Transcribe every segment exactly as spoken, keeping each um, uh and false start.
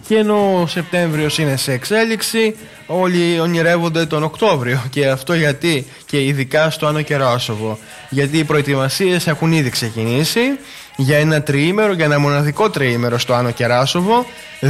Και ενώ ο Σεπτέμβριος είναι σε εξέλιξη, όλοι ονειρεύονται τον Οκτώβριο. Και αυτό γιατί, και ειδικά στο Άνω Κεράσοβο, γιατί οι προετοιμασίες έχουν ήδη ξεκινήσει για ένα τριήμερο, για ένα μοναδικό τριήμερο στο Άνω Κεράσοβο,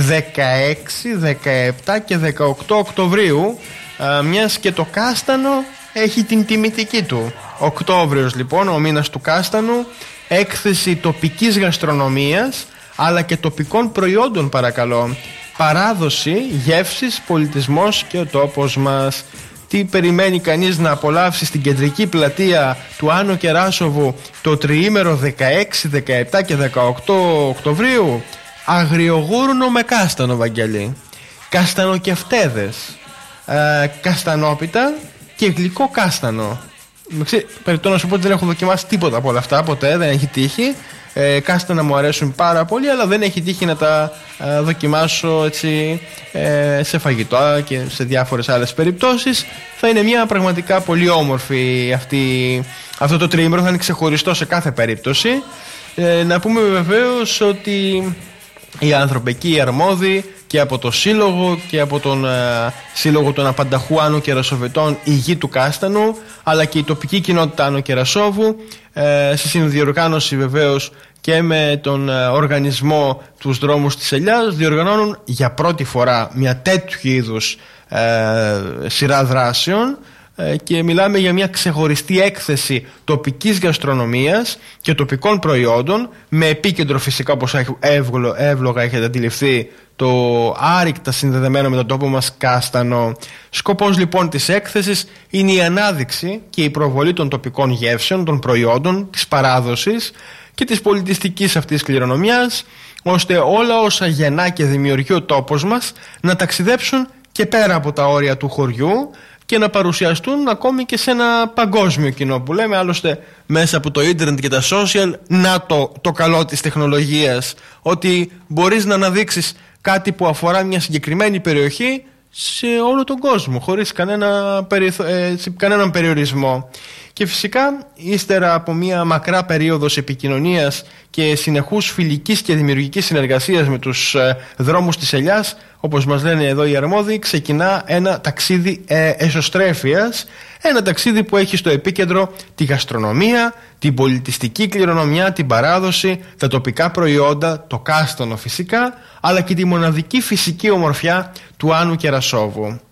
δεκαέξι, δεκαεπτά και δεκαοκτώ Οκτωβρίου, α, μιας και το κάστανο έχει την τιμητική του. Οκτώβριος λοιπόν, ο μήνας του κάστανου, έκθεση τοπικής γαστρονομίας αλλά και τοπικών προϊόντων, παρακαλώ. Παράδοση, γεύσεις, πολιτισμός και ο τόπος μας. Τι περιμένει κανείς να απολαύσει στην κεντρική πλατεία του Άνω Κεράσοβου το τριήμερο δεκαέξι, δεκαεπτά και δεκαοκτώ Οκτωβρίου? Αγριογούρνο με κάστανο, Βαγγέλη, καστανοκεφτέδες, ε, καστανόπιτα και γλυκό κάστανο. Περιττώ να σου πω ότι δεν έχω δοκιμάσει τίποτα από όλα αυτά ποτέ, δεν έχει τύχει. Ε, κάστανα μου αρέσουν πάρα πολύ, αλλά δεν έχει τύχει να τα ε, δοκιμάσω έτσι ε, σε φαγητό και σε διάφορες άλλες περιπτώσεις. Θα είναι μια πραγματικά πολύ όμορφη αυτή, αυτό το τριήμερο, θα είναι ξεχωριστό σε κάθε περίπτωση. Ε, να πούμε βεβαίως ότι οι άνθρωποι εκεί, οι αρμόδιοι και από το Σύλλογο και από τον ε, Σύλλογο των Απανταχού Άνω Κερασοβετών, η Γη του Κάστανου, αλλά και η τοπική κοινότητα Άνω Κερασόβου, ε, σε συνδιοργάνωση βεβαίως και με τον ε, οργανισμό τους Δρόμους της Ελιάς, διοργανώνουν για πρώτη φορά μια τέτοιου είδους ε, σειρά δράσεων. Και μιλάμε για μια ξεχωριστή έκθεση τοπικής γαστρονομίας και τοπικών προϊόντων, με επίκεντρο φυσικά, όπως εύλογα έχετε αντιληφθεί, το άρρηκτα συνδεδεμένο με τον τόπο μας κάστανο. Σκοπός λοιπόν της έκθεσης είναι η ανάδειξη και η προβολή των τοπικών γεύσεων, των προϊόντων, της παράδοσης και της πολιτιστικής αυτής κληρονομιάς, ώστε όλα όσα γεννά και δημιουργεί ο τόπος μας να ταξιδέψουν και πέρα από τα όρια του χωριού και να παρουσιαστούν ακόμη και σε ένα παγκόσμιο κοινό, που λέμε άλλωστε μέσα από το ίντερνετ και τα social. Να το, το καλό της τεχνολογίας, ότι μπορείς να αναδείξεις κάτι που αφορά μια συγκεκριμένη περιοχή σε όλο τον κόσμο, χωρίς κανένα περιθ... ε, κανέναν περιορισμό. Και φυσικά, ύστερα από μια μακρά περίοδος επικοινωνίας και συνεχούς φιλικής και δημιουργικής συνεργασίας με τους ε, δρόμους της Ελιάς, όπως μας λένε εδώ οι αρμόδιοι, ξεκινά ένα ταξίδι ε, εσωστρέφειας, ένα ταξίδι που έχει στο επίκεντρο τη γαστρονομία, την πολιτιστική κληρονομιά, την παράδοση, τα τοπικά προϊόντα, το κάστανο φυσικά, αλλά και τη μοναδική φυσική ομορφιά του Άνω Κερασόβου.